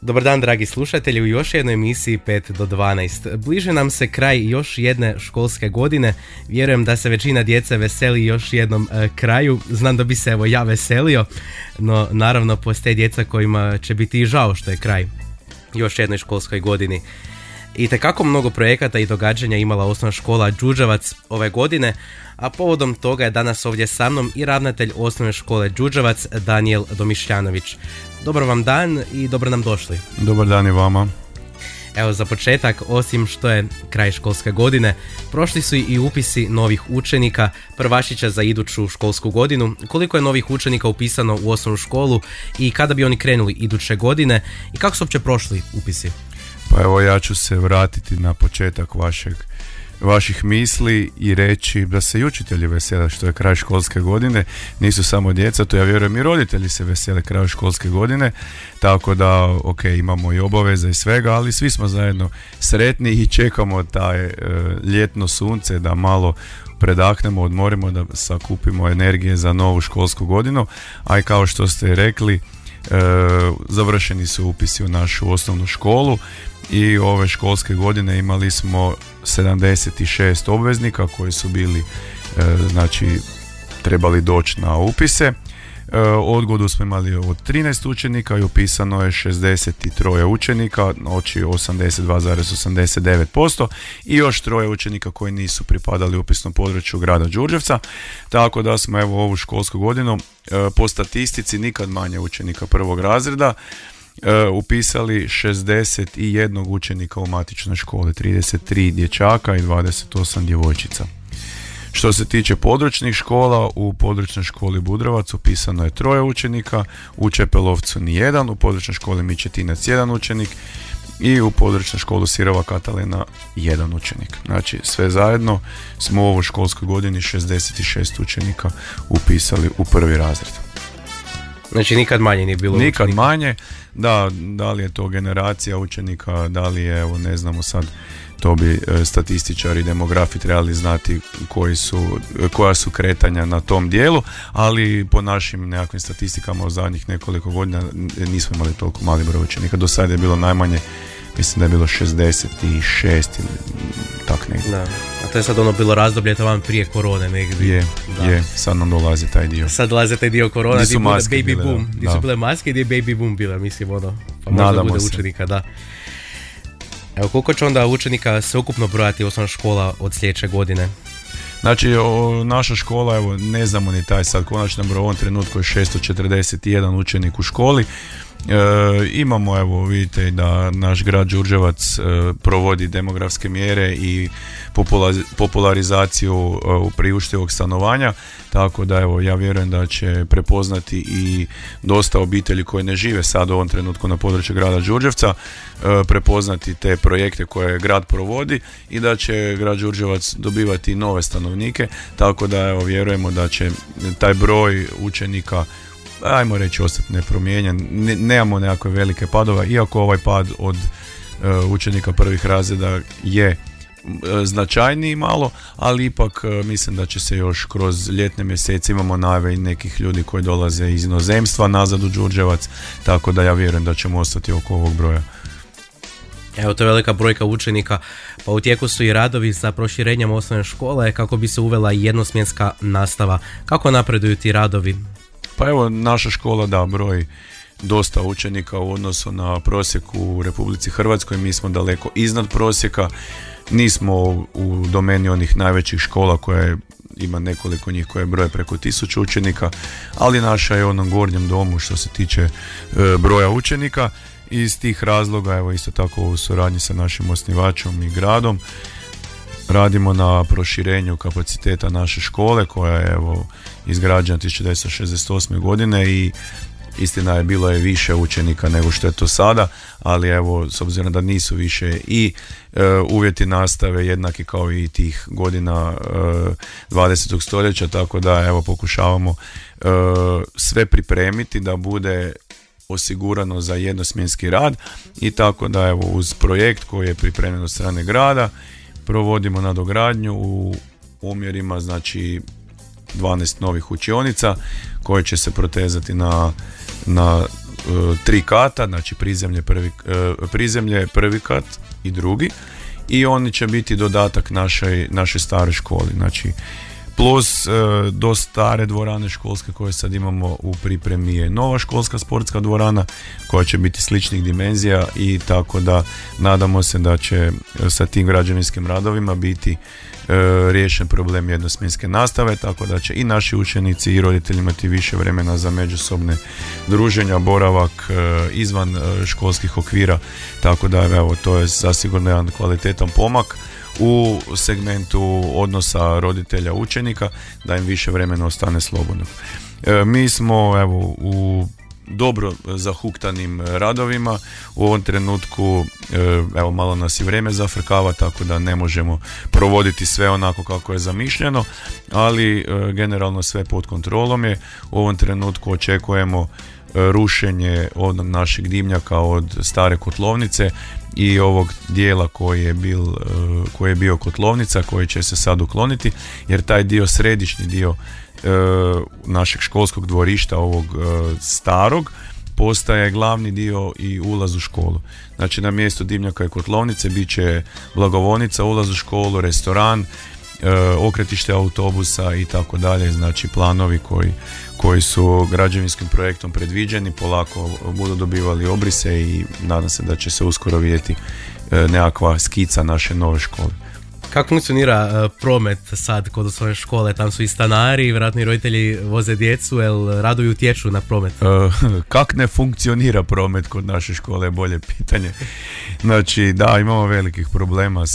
Dobar dan, dragi slušatelji, u još jednoj emisiji 5 do 12. Bliže nam se kraj još jedne školske godine. Vjerujem da se većina djece veseli još jednom kraju. Znam da bi se ja veselio, no naravno postoje djeca kojima će biti i žao što je kraj još jednoj školskoj godini. I tekako mnogo projekata i događanja imala osnovna škola Đurđevac ove godine, a povodom toga je danas ovdje sa mnom i ravnatelj osnovne škole Đurđevac, Danijel Domišljanović. Dobar vam dan i dobro nam došli. Dobar dan i vama. Evo, za početak, osim što je kraj školske godine, prošli su i upisi novih učenika, prvašića za iduću školsku godinu. Koliko je novih učenika upisano u osnovnu školu i kada bi oni krenuli iduće godine i kako su uopće prošli upisi? Pa evo, ja ću se vratiti na početak vaših misli i reći da se i učitelji vesele što je kraj školske godine, nisu samo djeca, to ja vjerujem i roditelji se vesele kraju školske godine, tako da imamo i obaveza i svega, ali svi smo zajedno sretni i čekamo taj ljetno sunce da malo predahnemo, odmorimo, da sakupimo energije za novu školsku godinu, a i kao što ste rekli, završeni su upisi u našu osnovnu školu i ove školske godine imali smo 76 obveznika koji su bili trebali doći na upise. Odgodu smo imali od 13 učenika i upisano je 63 učenika, znači 82,89%, i još 3 učenika koji nisu pripadali upisnom području grada Đurđevca, tako da smo evo ovu školsku godinu po statistici nikad manje učenika prvog razreda upisali 61 učenika u matičnoj školi, 33 dječaka i 28 djevojčica. Što se tiče područnih škola, u područnoj školi Budrovac upisano je 3 učenika, u Čepelovcu nijedan, u područnoj školi Mičetinac 1 učenik i u područnoj školu Sirova Katalina 1 učenik. Znači sve zajedno smo u ovoj školskoj godini 66 učenika upisali u prvi razred. Znači nikad manje nije bilo nikad učenika. Manje, da li je to generacija učenika, da li je, evo ne znamo sad, to bi statističari i demografi trebali znati koja su kretanja na tom dijelu, ali po našim nekakvim statistikama u zadnjih nekoliko godina nismo imali toliko mali broj učenika. Do sada je bilo najmanje, mislim da je bilo 66 ili tak negdje. Da. A to je sad bilo razdoblje to vam prije korone negdje. Je, sad nam dolazi taj dio. Sad dolazi taj dio korona, gdje bude baby bile, boom. Gdje su bile maske, gdje je baby boom bila, mislim pa možda nadamo bude se. učenika, da. Evo, koliko će onda učenika se ukupno brojati osnovna škola od sljedeće godine? Znači, naša škola, evo, ne znamo ni taj sad konačan broj, u ovom trenutku je 641 učenik u školi. Imamo, evo, vidite da naš grad Đurđevac provodi demografske mjere i popularizaciju priuštivog stanovanja, tako da evo, ja vjerujem da će prepoznati i dosta obitelji koje ne žive sad u ovom trenutku na području grada Đurđevca, prepoznati te projekte koje grad provodi i da će grad Đurđevac dobivati nove stanovnike, tako da evo, vjerujemo da će taj broj učenika, ajmo reći, ostati nepromijenjen. Nemamo nekakve velike padova, iako ovaj pad od učenika prvih razreda je značajniji malo, ali ipak mislim da će se još kroz ljetne mjesece, imamo najave i nekih ljudi koji dolaze iz inozemstva nazad u Đurđevac, tako da ja vjerujem da ćemo ostati oko ovog broja. Evo, to je velika brojka učenika, pa u tijeku su i radovi za proširenjem osnovne škole kako bi se uvela jednosmjenska nastava. Kako napreduju ti radovi? Pa evo, naša škola broji dosta učenika u odnosu na prosjek u Republici Hrvatskoj, mi smo daleko iznad prosjeka, nismo u domeni onih najvećih škola koje ima nekoliko njih koje broje preko 1000 učenika, ali naša je u onom gornjem domu što se tiče broja učenika. Iz tih razloga, evo, isto tako u suradnji sa našim osnivačom i gradom, radimo na proširenju kapaciteta naše škole koja je, evo, izgrađena 1968. godine i istina je, bilo je više učenika nego što je to sada, ali evo, s obzirom da nisu više i uvjeti nastave jednaki kao i tih godina 20. stoljeća, tako da evo pokušavamo sve pripremiti da bude osigurano za jednosmjenski rad i tako da evo uz projekt koji je pripremljen od strane grada provodimo nadogradnju u omjerima, znači 12 novih učionica koje će se protezati na 3 kata, znači prizemlje prvi kat i drugi, i oni će biti dodatak našoj staroj školi, znači plus do stare dvorane školske koje sad imamo u pripremi je nova školska sportska dvorana koja će biti sličnih dimenzija, i tako da nadamo se da će sa tim građevinskim radovima biti riješen problem jednosmjenske nastave, tako da će i naši učenici i roditelji imati više vremena za međusobne druženja, boravak izvan školskih okvira, tako da evo, to je zasigurno jedan kvalitetan pomak u segmentu odnosa roditelja učenika, da im više vremena ostane slobodno. Mi smo evo u dobro zahuktanim radovima. U ovom trenutku evo, malo nas i vrijeme zafrkava, tako da ne možemo provoditi sve onako kako je zamišljeno, ali generalno sve pod kontrolom je. U ovom trenutku očekujemo rušenje onog našeg dimnjaka od stare kotlovnice i ovog dijela koji je bio kotlovnica, koji će se sad ukloniti, jer taj dio, središnji dio našeg školskog dvorišta, ovog starog, postaje glavni dio i ulaz u školu. Znači na mjestu dimnjaka i kotlovnice bit će blagovonica, ulaz u školu, restoran, okretište autobusa i tako dalje. Znači planovi koji su građevinskim projektom predviđeni polako budu dobivali obrise i nadam se da će se uskoro vidjeti nekakva skica naše nove škole. Kako funkcionira promet sad kod osnovne škole? Tam su i stanari, vjerojatno i roditelji voze djecu, jel radovi utječu na promet? Kak ne funkcionira promet kod naše škole je bolje pitanje. Znači da, imamo velikih problema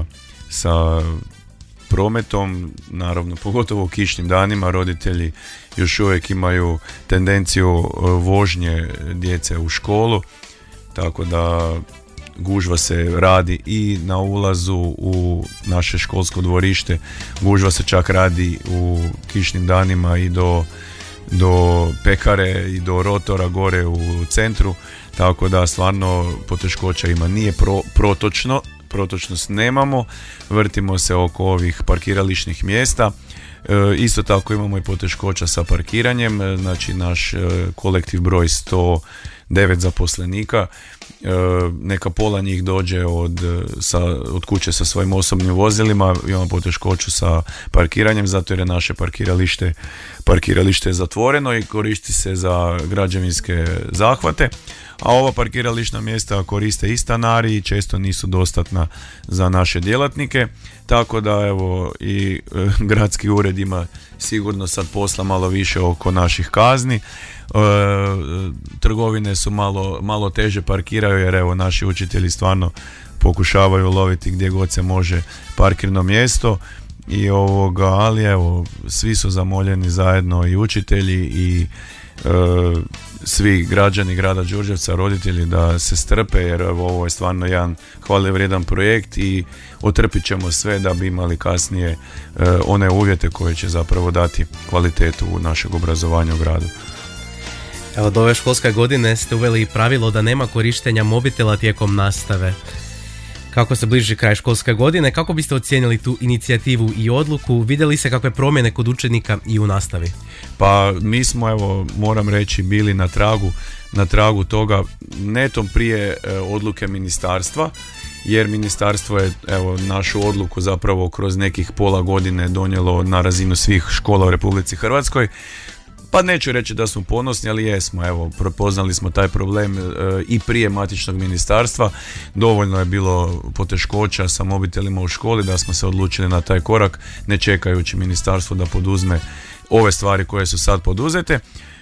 sa prometom, naravno pogotovo u kišnim danima. Roditelji još uvijek imaju tendenciju vožnje djece u školu, tako da gužva se radi i na ulazu u naše školsko dvorište, gužva se čak radi u kišnim danima i do pekare i do rotora gore u centru, tako da stvarno poteškoća ima. Nije protočnost nemamo, vrtimo se oko ovih parkirališnih mjesta. Isto tako imamo i poteškoća sa parkiranjem, znači naš kolektiv broj 109 zaposlenika, neka pola njih dođe od kuće sa svojim osobnim vozilima, imamo poteškoću sa parkiranjem zato jer je naše parkiralište zatvoreno i koristi se za građevinske zahvate, a ova parkirališna mjesta koriste i stanari i često nisu dostatna za naše djelatnike, tako da evo i gradski ured ima sigurno sad posla malo više oko naših kazni. Trgovine su malo teže parkiraju jer evo naši učitelji stvarno pokušavaju loviti gdje god se može parkirno mjesto i ali evo svi su zamoljeni zajedno, i učitelji i svi građani grada Đurđevca, roditelji, da se strpe jer ovo je stvarno jedan hvalevrijedan projekt i otrpit ćemo sve da bi imali kasnije one uvjete koje će zapravo dati kvalitetu našeg obrazovanja u gradu. Evo, do ove školske godine ste uveli pravilo da nema korištenja mobitela tijekom nastave. Kako se bliži kraj školske godine, kako biste ocijenili tu inicijativu i odluku? Vidjeli se kakve promjene kod učenika i u nastavi? Pa mi smo, evo, moram reći, bili na tragu toga netom prije odluke ministarstva, jer ministarstvo je evo našu odluku zapravo kroz nekih pola godine donijelo na razinu svih škola u Republici Hrvatskoj. Pa neću reći da smo ponosni, ali jesmo, evo, prepoznali smo taj problem i prije matičnog ministarstva. Dovoljno je bilo poteškoća sa mobitelima u školi da smo se odlučili na taj korak, ne čekajući ministarstvo da poduzme ove stvari koje su sad poduzete.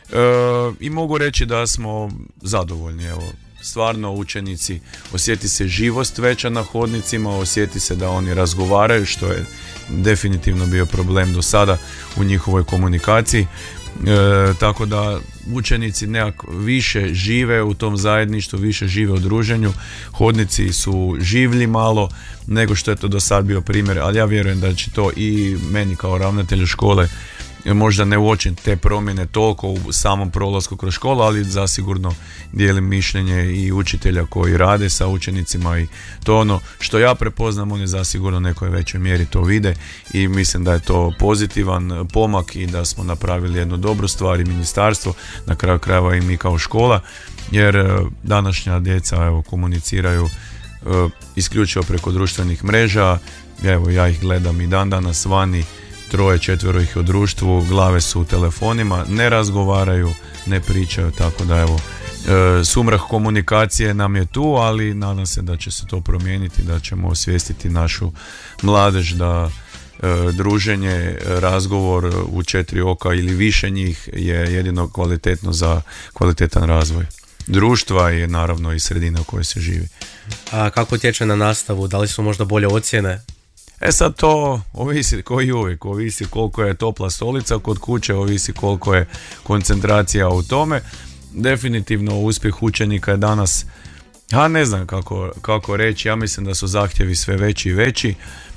I mogu reći da smo zadovoljni, evo. Stvarno učenici, osjeti se živost veća na hodnicima, osjeti se da oni razgovaraju, što je definitivno bio problem do sada u njihovoj komunikaciji. Tako da učenici nekako više žive u tom zajedništvu, više žive u druženju, hodnici su življi malo nego što je to do sad bio primjer, ali ja vjerujem da će to i meni kao ravnatelju škole možda ne uočim te promjene toliko u samom prolasku kroz školu, ali zasigurno dijelim mišljenje i učitelja koji rade sa učenicima i to ono što ja prepoznam, oni zasigurno u nekoj većoj mjeri to vide i mislim da je to pozitivan pomak i da smo napravili jednu dobru stvar i ministarstvo, na kraju krajeva i mi kao škola, jer današnja djeca komuniciraju isključivo preko društvenih mreža. Ja ih gledam i dan danas vani, 3-4 ih u društvu, glave su u telefonima, ne razgovaraju, ne pričaju, tako da sumrak komunikacije nam je tu, ali nadam se da će se to promijeniti, da ćemo osvijestiti našu mladež da druženje, razgovor u 4 oka ili više njih je jedino kvalitetno za kvalitetan razvoj društva i naravno i sredine u kojoj se živi. A kako utječe na nastavu? Da li su možda bolje ocjene? Sad to ovisi kao i uvijek, ovisi koliko je topla stolica kod kuće, ovisi koliko je koncentracija u tome. Definitivno uspjeh učenika je danas, ne znam kako reći, ja mislim da su zahtjevi sve veći i veći,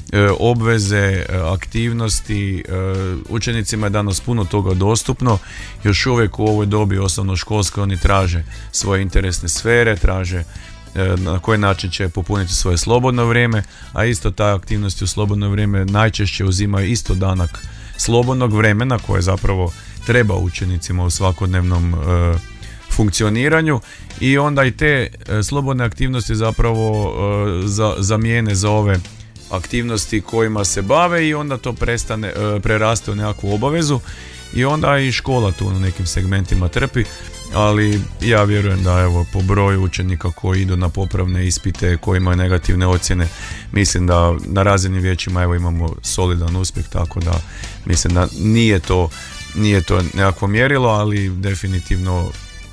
obveze, aktivnosti, učenicima je danas puno toga dostupno, još uvijek u ovoj dobi osnovnoškolskoj oni traže svoje interesne sfere, traže na koji način će popuniti svoje slobodno vrijeme, a isto ta aktivnosti u slobodno vrijeme najčešće uzimaju isto danak slobodnog vremena koje zapravo treba učenicima u svakodnevnom funkcioniranju i onda i te slobodne aktivnosti zapravo zamijene za ove aktivnosti kojima se bave i onda to preraste u nekakvu obavezu i onda i škola tu na nekim segmentima trpi, ali ja vjerujem da po broju učenika koji idu na popravne ispite, koji imaju negativne ocjene, mislim da na razini vijećima imamo solidan uspjeh, tako da mislim da nije to nekakvo mjerilo, ali definitivno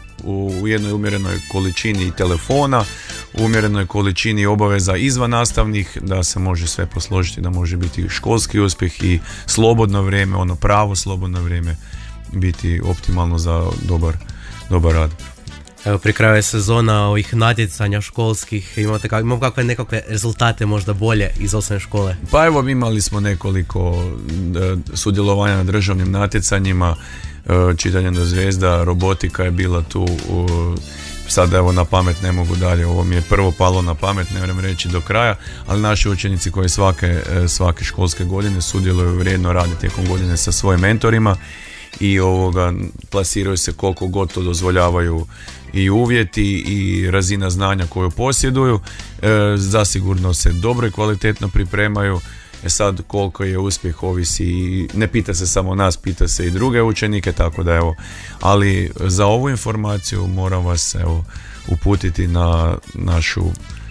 u jednoj umjerenoj količini telefona, u umjerenoj količini obaveza izvan nastavnih, da se može sve posložiti, da može biti školski uspjeh i slobodno vrijeme, ono pravo slobodno vrijeme biti optimalno za dobar rad. Evo, pri kraju je sezona ovih natjecanja školskih, imamo kakve nekakve rezultate možda bolje iz osnovne škole? Pa imali smo nekoliko sudjelovanja na državnim natjecanjima, čitanje do zvijezda, robotika je bila tu, sad na pamet ne mogu dalje, ovo mi je prvo palo na pamet, ne moram reći do kraja, ali naši učenici koji svake školske godine sudjeluju, vrijedno rade tijekom godine sa svojim mentorima i plasiraju se koliko god to dozvoljavaju i uvjeti i razina znanja koju posjeduju, zasigurno se dobro i kvalitetno pripremaju. Sad koliko je uspjeh ovisi, ne pita se samo nas, pita se i druge učenike, tako da ali za ovu informaciju moram vas uputiti na našu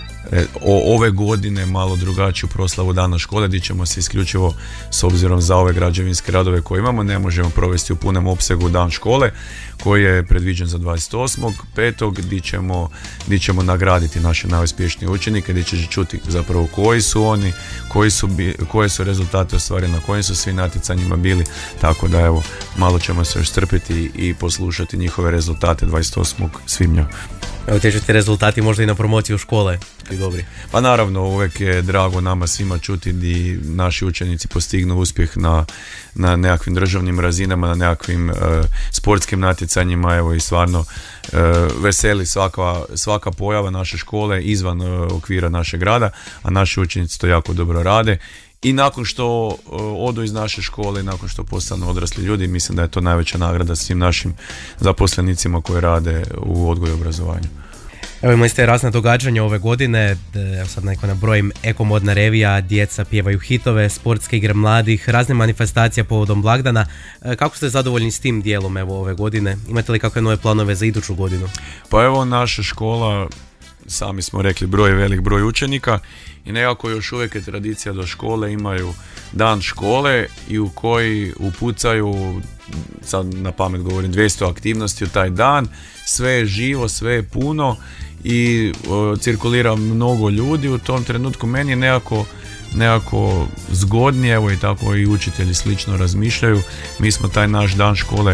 ove godine malo drugačiju proslavu dana škole, gdje ćemo se isključivo, s obzirom za ove građevinske radove koje imamo, ne možemo provesti u punom opsegu dan škole koji je predviđen za 28.5. gdje ćemo nagraditi naše najuspješnije učenike, gdje će čuti zapravo koji su oni, koje su rezultate ostvareni, na kojim su svi natjecanjima bili, tako da malo ćemo se još strpiti i poslušati njihove rezultate 28. svibnja. Utječu ti rezultati možda i na promociju škole? Dobri. Pa naravno, uvijek je drago nama svima čuti da naši učenici postignu uspjeh na nekakvim državnim razinama, na nekakvim sportskim natjecanjima, i stvarno veseli svaka pojava naše škole izvan okvira našeg grada, a naši učenici to jako dobro rade. I nakon što odu iz naše škole, nakon što postanu odrasli ljudi, mislim da je to najveća nagrada svim našim zaposlenicima koji rade u odgoju i obrazovanju. Evo, imali ste razna događanja ove godine, sad neko nabrojim, ekomodna revija, djeca pjevaju hitove, sportske igre mladih, razne manifestacije povodom blagdana. Kako ste zadovoljni s tim dijelom ove godine? Imate li kakve nove planove za iduću godinu? Pa naša škola, sami smo rekli, velik broj učenika i nekako još uvijek je tradicija da škole imaju dan škole i u koji upucaju, sad na pamet govorim, 200 aktivnosti u taj dan, sve je živo, sve je puno i cirkulira mnogo ljudi u tom trenutku. Meni je nekako zgodnije, i tako i učitelji slično razmišljaju. Mi smo taj naš dan škole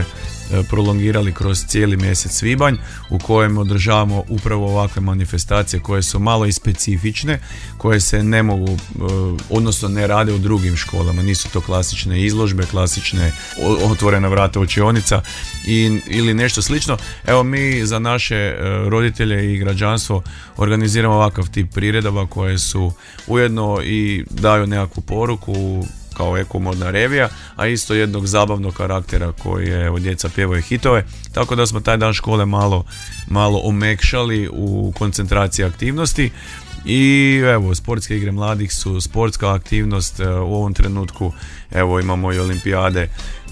prolongirali kroz cijeli mjesec svibanj, u kojem održavamo upravo ovakve manifestacije koje su malo i specifične, koje se ne mogu, odnosno ne rade u drugim školama. Nisu to klasične izložbe, klasične otvorena vrata učionica ili nešto slično. Evo, mi za naše roditelje i građanstvo organiziramo ovakav tip priredaba koje su ujedno i daju nekakvu poruku kao ekomodna revija, a isto jednog zabavnog karaktera koji je, evo, djeca pjevaju hitove, tako da smo taj dan škole malo omekšali u koncentraciji aktivnosti. I evo, sportske igre mladih su sportska aktivnost. U ovom trenutku evo imamo i olimpijade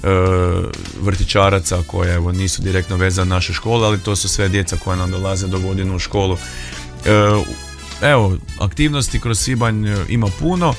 vrtićaraca koje evo nisu direktno vezane na naše škole, ali to su sve djeca koja nam dolaze do godine u školu. Evo, aktivnosti kroz svibanj ima puno.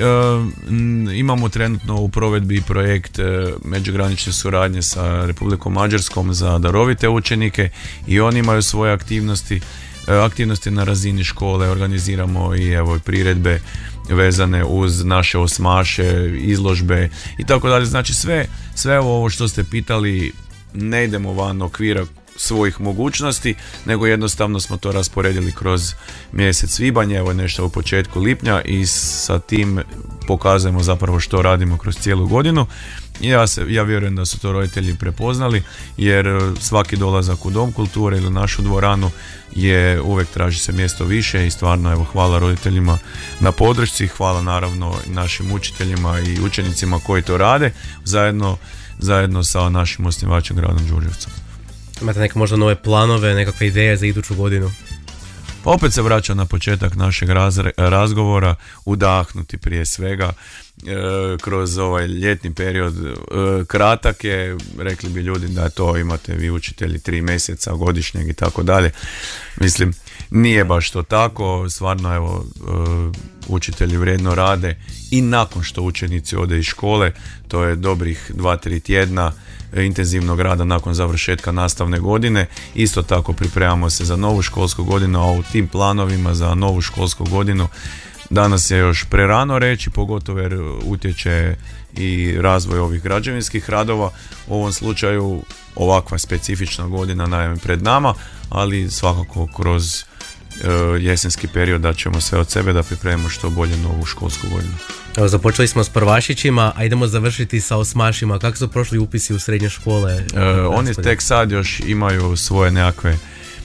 Imamo trenutno u provedbi projekt međugranične suradnje sa Republikom Mađarskom za darovite učenike i oni imaju svoje aktivnosti na razini škole. Organiziramo i evo priredbe vezane uz naše osmaše, izložbe i tako dalje. Znači sve ovo što ste pitali ne idemo van okvira svojih mogućnosti, nego jednostavno smo to rasporedili kroz mjesec svibanj, evo nešto u početku lipnja i sa tim pokazujemo zapravo što radimo kroz cijelu godinu. Ja vjerujem da su to roditelji prepoznali, jer svaki dolazak u Dom kulture ili našu dvoranu je uvijek traži se mjesto više i stvarno evo hvala roditeljima na podršci, hvala naravno našim učiteljima i učenicima koji to rade zajedno sa našim osnivačem gradom Đurđevcom. Imate neke možda nove planove, nekakve ideje za iduću godinu? Pa opet se vraća na početak našeg razgovora, udahnuti prije svega kroz ovaj ljetni period. Kratak je, rekli bi ljudi da to imate vi učitelji 3 mjeseca godišnjeg i tako dalje. Mislim, nije baš to tako, stvarno evo učitelji vrijedno rade i nakon što učenici ode iz škole, to je dobrih 2-3 tjedna intenzivnog rada nakon završetka nastavne godine. Isto tako pripremamo se za novu školsku godinu, a u tim planovima za novu školsku godinu danas je još prerano reći, pogotovo jer utječe i razvoj ovih građevinskih radova. U ovom slučaju ovakva specifična godina naime pred nama, ali svakako kroz jesenski period da ćemo sve od sebe da pripremimo što bolje novu školsku godinu. Evo, započeli smo s prvašićima, a idemo završiti sa osmašima. Kako su prošli upisi u srednje škole? Oni tek sad još imaju svoje nekakve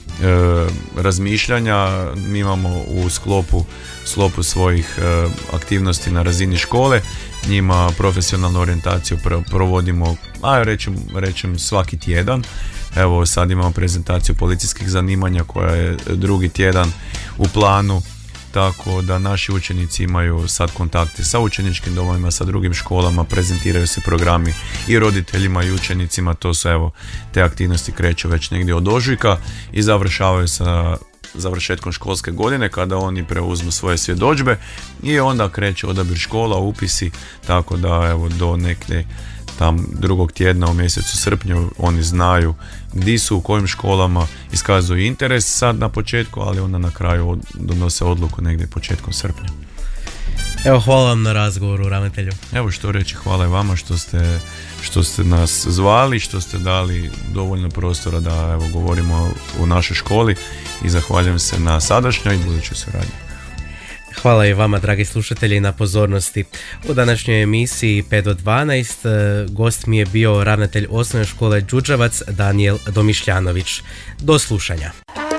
razmišljanja. Mi imamo u sklopu svojih aktivnosti na razini škole njima profesionalnu orijentaciju provodimo, rečem svaki tjedan. Evo sad imamo prezentaciju policijskih zanimanja koja je drugi tjedan u planu, tako da naši učenici imaju sad kontakte sa učeničkim domovima, sa drugim školama, prezentiraju se programi i roditeljima i učenicima. To su evo, te aktivnosti kreću već negdje od ožujka i završavaju sa završetkom školske godine kada oni preuzmu svoje svjedodžbe i onda kreće odabir škola, upisi, tako da evo do neke tam drugog tjedna u mjesecu srpnju oni znaju gdje su, u kojim školama, iskazuju interes sad na početku, ali onda na kraju donose odluku negdje početkom srpnja. Evo, hvala vam na razgovoru, ravnatelju. Evo što reći, hvala i vama što ste nas zvali, što ste dali dovoljno prostora da evo govorimo u našoj školi i zahvaljujem se na sadašnjoj i budućoj suradnji. Hvala i vama, dragi slušatelji, na pozornosti. U današnjoj emisiji 5 do 12 gost mi je bio ravnatelj osnovne škole Đurđevac Danijel Domišljanović. Do slušanja.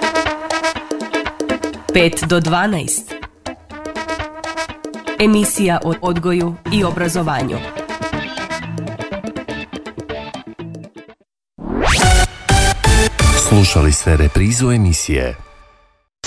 5 do 12. Emisija o odgoju i obrazovanju. Slušali ste reprizu emisije